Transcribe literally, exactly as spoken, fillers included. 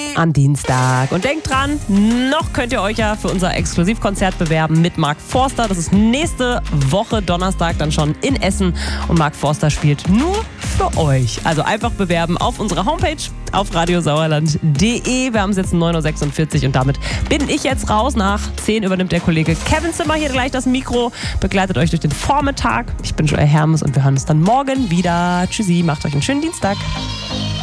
am Dienstag. Und denkt dran, noch könnt ihr euch ja für unser Exklusivkonzert bewerben mit Mark Forster. Das ist nächste Woche Donnerstag dann schon in Essen. Und Mark Forster spielt nur für euch. Also einfach bewerben auf unserer Homepage auf radiosauerland punkt de. Wir haben es jetzt neun Uhr sechsundvierzig und damit bin ich jetzt raus. Nach zehn übernimmt der Kollege Kevin Zimmer hier gleich das Mikro, begleitet euch durch den Vormittag. Ich bin Joel Hermes und wir hören uns dann morgen wieder. Tschüssi, macht euch einen schönen Dienstag.